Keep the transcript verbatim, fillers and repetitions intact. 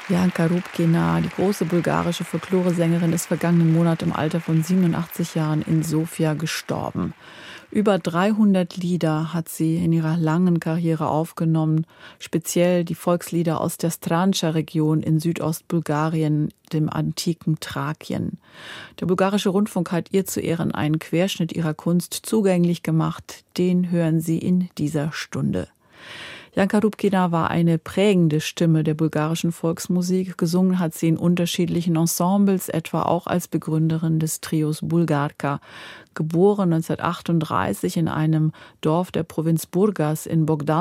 Janka Rubkina, die große bulgarische Folkloresängerin, ist vergangenen Monat im Alter von siebenundachtzig Jahren in Sofia gestorben. Über dreihundert Lieder hat sie in ihrer langen Karriere aufgenommen, speziell die Volkslieder aus der Stranča-Region in Südostbulgarien, dem antiken Thrakien. Der bulgarische Rundfunk hat ihr zu Ehren einen Querschnitt ihrer Kunst zugänglich gemacht. Den hören Sie in dieser Stunde. Janka Rubkina war eine prägende Stimme der bulgarischen Volksmusik. Gesungen hat sie in unterschiedlichen Ensembles, etwa auch als Begründerin des Trios Bulgarka. Geboren neunzehnhundertachtunddreißig in einem Dorf der Provinz Burgas in Bogdan